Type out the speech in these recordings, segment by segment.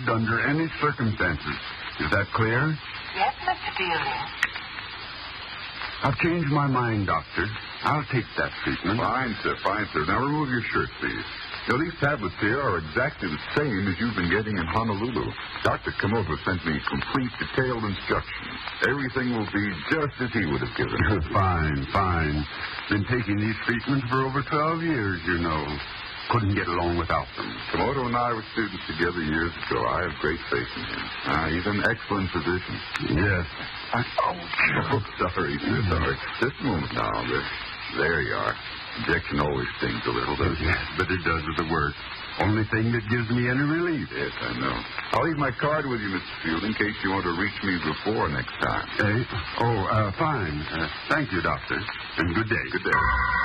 lived under any circumstances. Is that clear? Yes, Mr. Fielding. I've changed my mind, Doctor. I'll take that treatment. Fine, sir. Fine, sir. Now remove your shirt, please. Now, these tablets here are exactly the same as you've been getting in Honolulu. Dr. Komoto sent me complete, detailed instructions. Everything will be just as he would have given it. Fine. Been taking these treatments for over 12 years, you know. Couldn't get along without them. Komoto and I were students together years ago. I have great faith in him. He's an excellent physician. Yes. Sorry, sir. Sorry. Just a moment now. There you are. Injection always stings a little, doesn't it? Yes, but it does with the work. Only thing that gives me any relief. Yes, I know. I'll leave my card with you, Mr. Field, in case you want to reach me before next time. Fine. Thank you, Doctor. And good day. Good day.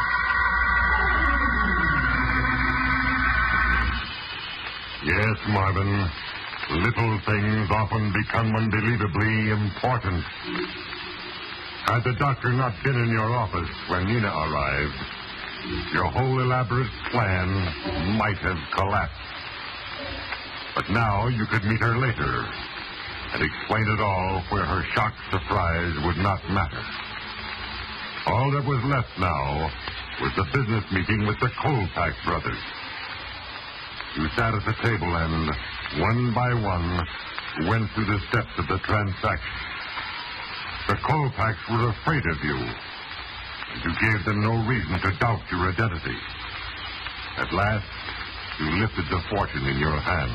Yes, Marvin. Little things often become unbelievably important. Had the doctor not been in your office when Nina arrived, your whole elaborate plan might have collapsed. But now you could meet her later and explain it all where her shocked surprise would not matter. All that was left now was the business meeting with the Colpack brothers. You sat at the table and, one by one, went through the steps of the transaction. The Colpacks were afraid of you, and you gave them no reason to doubt your identity. At last, you lifted the fortune in your hand.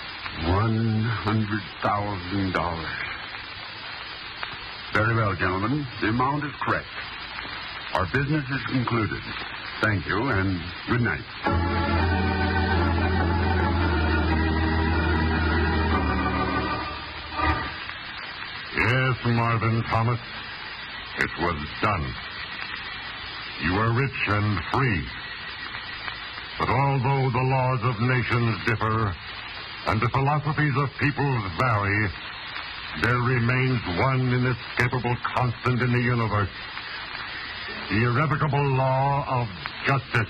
$100,000. Very well, gentlemen. The amount is correct. Our business is concluded. Thank you, and good night. Yes, Marvin Thomas, it was done. You are rich and free. But although the laws of nations differ and the philosophies of peoples vary, there remains one inescapable constant in the universe: the irrevocable law of justice.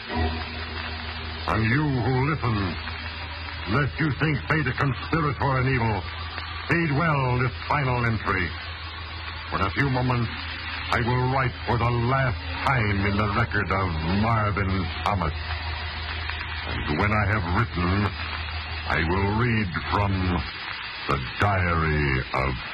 And you who listen, lest you think fate a conspirator in evil, heed well this final entry. For in a few moments, I will write for the last time in the record of Marvin Thomas. And when I have written, I will read from the diary of